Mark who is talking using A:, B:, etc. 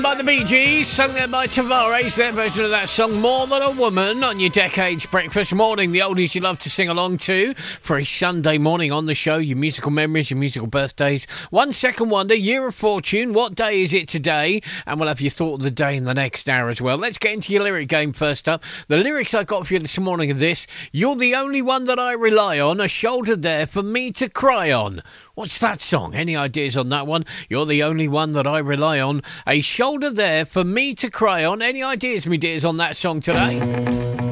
A: By the Bee Gees, sung there by Tavares, their version of that song, More Than a Woman, on your Decades Breakfast Morning, the oldies you love to sing along to for a Sunday morning on the show, your musical memories, your musical birthdays, 1 Second Wonder, Year of Fortune, what day is it today? And we'll have your thought of the day in the next hour as well. Let's get into your lyric game first up. The lyrics I got for you this morning are this: you're the only one that I rely on, a shoulder there for me to cry on. What's that song? Any ideas on that one? You're the only one that I rely on. A shoulder there for me to cry on. Any ideas, me dears, on that song today?